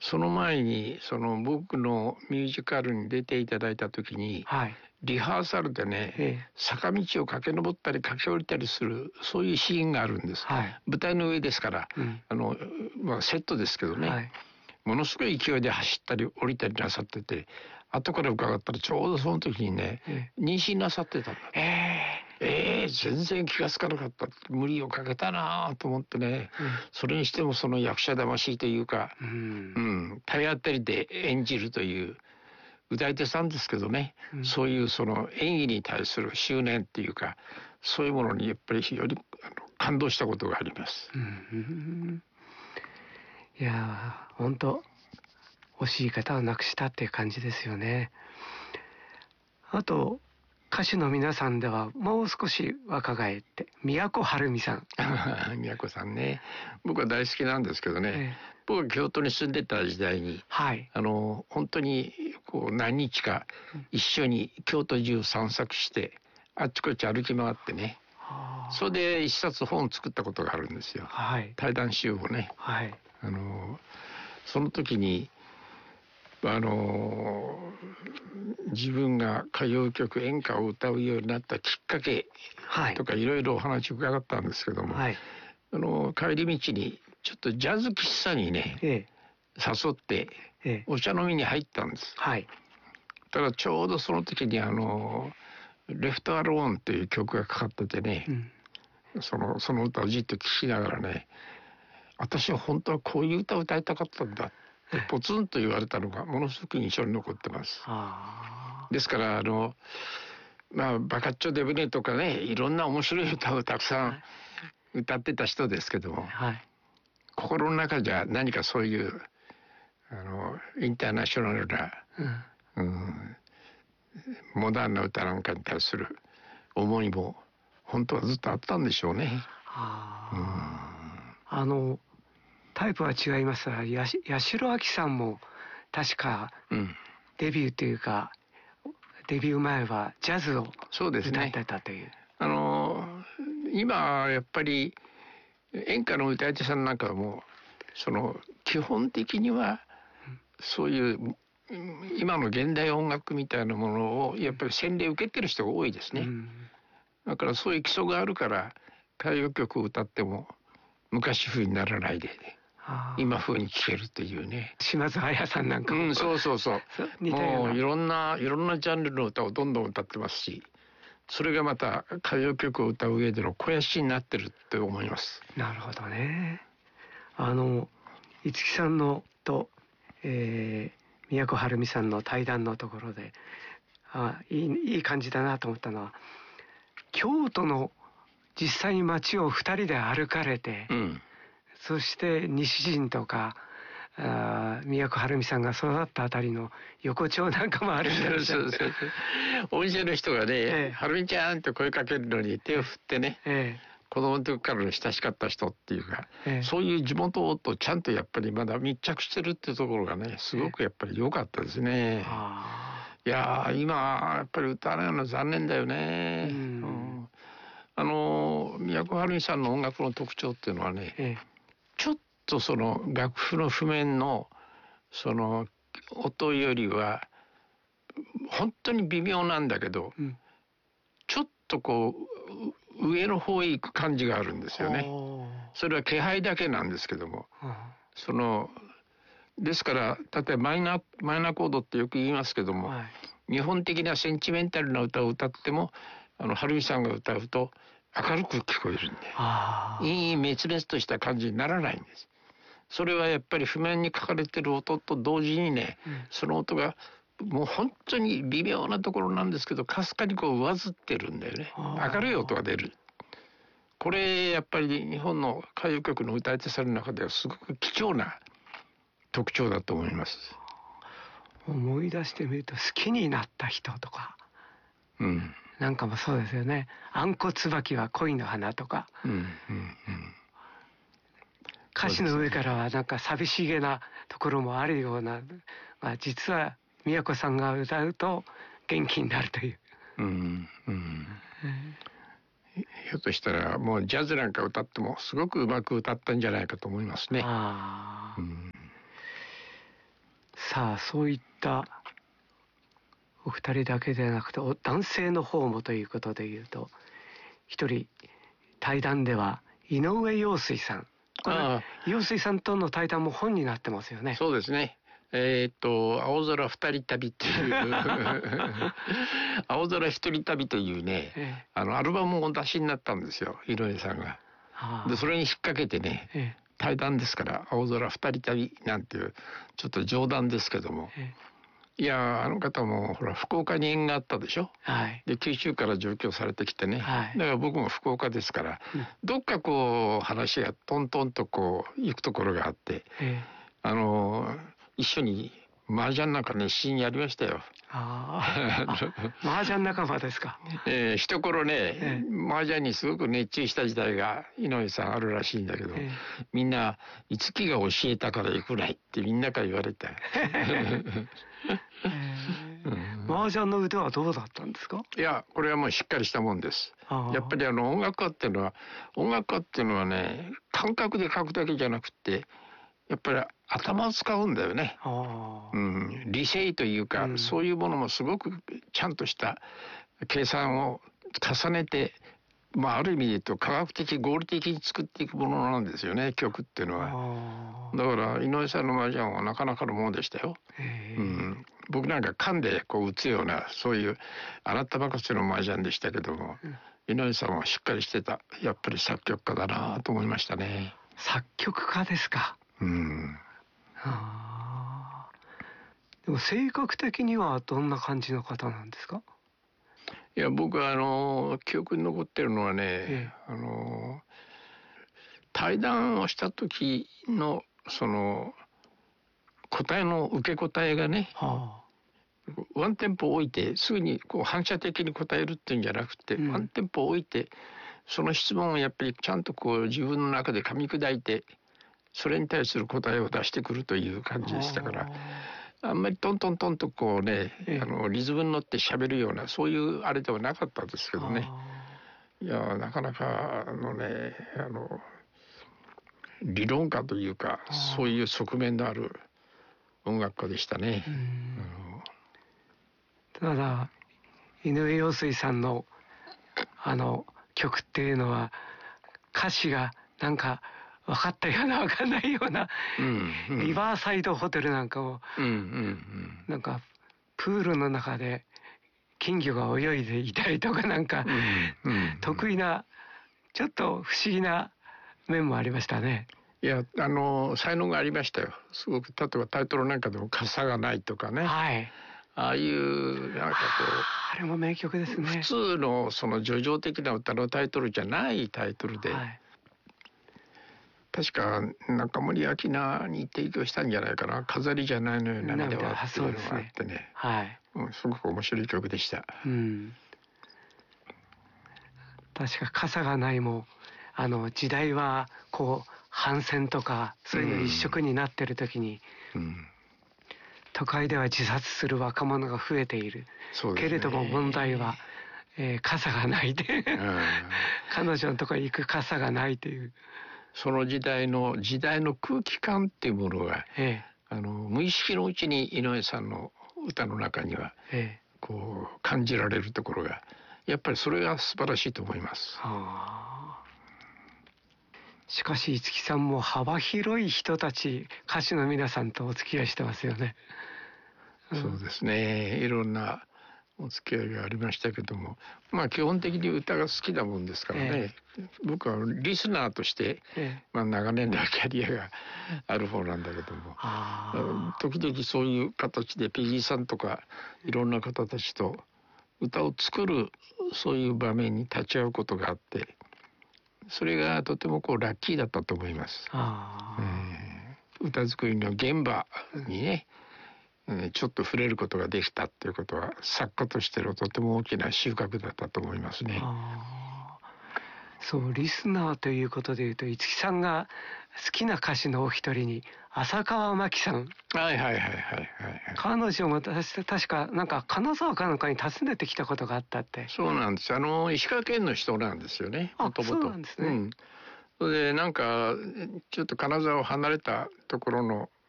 その前に僕のミュージカルに出ていただいた時に、 はい、 リハーサルでね、坂道を駆け上ったり駆け下りたりするそういうシーンがあるんです、 はい、 舞台の上ですから、セットですけどね、はい、ものすごい勢いで走ったり降りたりなさってて、後から伺ったらちょうどその時にね、妊娠なさってたんだ。全然気がつかなかった。無理をかけたなと思ってね、それにしてもその役者魂というか、体当たりで演じるという歌い手さんですけどね、そういうその演技に対する執念っていうか、そういうものにやっぱり非常に感動したことがあります。 いやー、本当惜しい方を亡くしたっていう感じですよね。あと歌手の皆さんではもう少し若返って都はるみさん都さんね、僕は大好きなんですけどね、僕は京都に住んでた時代に、はい、本当にこう何日か一緒に京都中散策してあっちこっち歩き回ってね、それで一冊本を作ったことがあるんですよ、はい、対談集をね、はい、その時に自分が歌謡曲演歌を歌うようになったきっかけとかいろいろお話を伺ったんですけども、はい、帰り道にちょっとジャズ喫茶にね、誘ってお茶飲みに入ったんです、はい、ただちょうどその時にレフトアローンという曲がかかっててね、その歌をじっと聴きながらね、私は本当はこういう歌を歌いたかったんだってポツンと言われたのがものすごく印象に残ってます。ですからバカッチョデブネとかね、いろんな面白い歌をたくさん歌ってた人ですけども、はい、心の中じゃ何かそういうインターナショナルな、モダンな歌なんかに対する思いも本当はずっとあったんでしょうね。 タイプは違いますが、八代亜紀さんも確かデビューというか、デビュー前はジャズを歌ってたという。 今やっぱり演歌の歌い手さんなんかはもう基本的にはそういう今の現代音楽みたいなものをやっぱり洗礼受けてる人が多いですね、だからそういう基礎があるから歌謡曲を歌っても昔風にならないで、今風に聴けるっていうね。 島津亜矢さんなんかも、 そうもういろんなジャンルの歌をどんどん歌ってますし、それがまた歌謡曲を歌う上での肥やしになってるって思います。 なるほどね。五木さんのと、都はるみさんの対談のところでいい感じだなと思ったのは、京都の実際に街を二人で歩かれて、そして西陣とか都はるみさんが育ったあたりの横丁なんかもあるんですよ。 お店の人がね、はるみちゃんって声かけるのに手を振ってね、子供の時からの親しかった人っていうか、そういう地元とちゃんとやっぱりまだ密着してるっていうところがね、すごくやっぱり良かったですね。いや今やっぱり歌わないの残念だよね。都はるみさんの音楽の特徴っていうのはね、ちょっと楽譜の譜面の音よりは本当に微妙なんだけど、ちょっとこう上の方へ行く感じがあるんですよね。それは気配だけなんですけども、ですから例えばマイナーコードってよく言いますけども、日本的なセンチメンタルな歌を歌ってもはるみさんが歌うと明るく聞こえるんで、いい滅裂とした感じにならないんです。それはやっぱり譜面に書かれてる音と同時にね、その音がもう本当に微妙なところなんですけど、かすかにこう上ずってるんだよね。明るい音が出る。これやっぱり日本の歌謡曲の歌い手さんの中ではすごく貴重な特徴だと思います。 思い出してみると好きになった人とか、なんかもそうですよね。あんこ椿は恋の花とか、歌詞の上からはなんか寂しげなところもあるような、実は都さんが歌うと元気になるという。 ひょっとしたらもうジャズなんか歌ってもすごくうまく歌ったんじゃないかと思いますね。 さあそういったお二人だけでなくて男性の方もということでいうと、一人対談では井上陽水さん、陽水さんとの対談も本になってますよね。 そうですね。青空二人旅っていう青空一人旅というね、アルバムをお出しになったんですよ、井上さんが。でそれに引っ掛けてね、対談ですから青空二人旅なんていうちょっと冗談ですけども、いやあの方もほら福岡に縁があったでしょ、はい、で九州から上京されてきてね、はい、だから僕も福岡ですから、どっかこう話がトントンとこう行くところがあって、一緒に麻雀なんか熱心にやりましたよ。 麻雀仲間ですか。 一頃ね、麻雀にすごく熱中した時代が井上さんあるらしいんだけど、みんな五木が教えたから行くないってみんなから言われた。 麻雀の腕はどうだったんですか。 いやこれはもうしっかりしたもんです。やっぱり音楽家っていうのはね、感覚で書くだけじゃなくてやっぱり頭を使うんだよね。理性というか、そういうものもすごくちゃんとした計算を重ねて、ある意味で言うと科学的合理的に作っていくものなんですよね、曲っていうのは。だから井上さんの麻雀はなかなかのものでしたよ。僕なんか噛んでこう打つようなそういう洗ったばかしの麻雀でしたけども、井上さんはしっかりしてた、やっぱり作曲家だなと思いましたね。 作曲家ですか。でも性格的にはどんな感じの方なんですか。 いや僕は記憶に残ってるのはね、対談をした時のその答えの受け答えがね、ワンテンポ置いてすぐにこう反射的に答えるっていうんじゃなくて、ワンテンポ置いてその質問をやっぱりちゃんとこう自分の中で噛み砕いてそれに対する答えを出してくるという感じでしたから、あんまりトントントンとこうね、リズムに乗って喋るようなそういうあれではなかったですけどね。いやなかなかね理論家というかそういう側面のある音楽家でしたね。 ただ井上陽水さんの曲っていうのは歌詞がなんか分かったような分かんないような、リバーサイドホテルなんかを、なんかプールの中で金魚が泳いでいたりとかなんか、得意なちょっと不思議な面もありましたね。 いや才能がありましたよ。すごく例えばタイトルなんかでも傘がないとかね、ああいうなんかこうあれも名曲ですね。 普通のその叙情的な歌のタイトルじゃないタイトルで、確か中森明菜に提供したんじゃないかな。飾りじゃないのよ涙はっていうのがあってね、すごく面白い曲でした。 確か傘がないも時代はこう反戦とかそういうの一色になってる時に、都会では自殺する若者が増えている、けれども問題は、傘がないで彼女のところに行く傘がないというその時代の空気感っていうものが、無意識のうちに井上さんの歌の中には、こう感じられるところがやっぱりそれが素晴らしいと思います。 しかし五木さんも幅広い人たち歌手の皆さんとお付き合いしてますよね。 そうですね、いろんなお付き合いがありましたけども、基本的に歌が好きなもんですからね、僕はリスナーとして、長年のキャリアがある方なんだけども、時々そういう形でペギーさんとかいろんな方たちと歌を作るそういう場面に立ち会うことがあって、それがとてもこうラッキーだったと思います。歌作りの現場にね、ちょっと触れることができたっていうことは作家としてのとても大きな収穫だったと思いますね。 そうリスナーということでいうと五木さんが好きな歌手のお一人に浅川真紀さん、彼女も確かなんか金沢かなんかに訪ねてきたことがあったって。 そうなんです。石川県の人なんですよね、もともと。 そうなんですね。 それでなんかちょっと金沢を離れたところの